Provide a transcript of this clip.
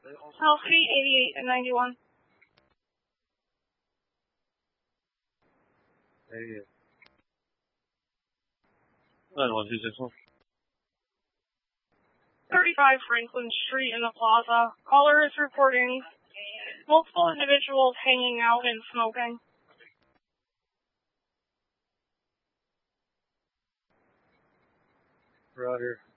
Healthy, 88 and 91. 88. 91261. 35 Franklin Street in the plaza. Caller is reporting multiple individuals hanging out and smoking. Roger.